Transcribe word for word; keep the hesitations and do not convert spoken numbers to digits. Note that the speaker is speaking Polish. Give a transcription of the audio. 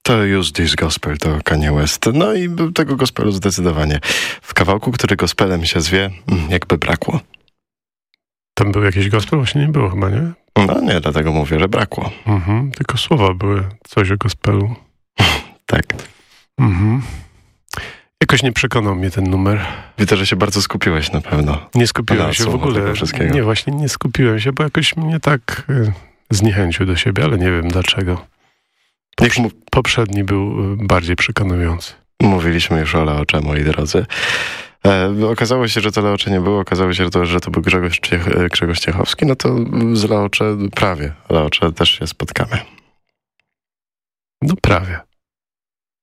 To Use This Gospel to Kanye West. No i tego gospelu zdecydowanie w kawałku, który gospelem się zwie, jakby brakło. Tam był jakiś gospel? Właśnie nie było chyba, nie? No nie, dlatego mówię, że brakło. Mhm, tylko słowa były coś o gospelu. Tak. Mhm. Jakoś nie przekonał mnie ten numer. Widzę, że się bardzo skupiłeś na pewno. Nie skupiłem się w ogóle. Nie, właśnie nie skupiłem się, bo jakoś mnie tak y, zniechęcił do siebie, ale nie wiem dlaczego. Poprze- mu- poprzedni był y, bardziej przekonujący. Mówiliśmy już o Leocze, moi drodzy. E, okazało się, że to Leocze nie było. Okazało się, że to, że to był Grzegorz, Ciech- Grzegorz Ciechowski. No to z Leocze prawie. Leocze też się spotkamy. No prawie.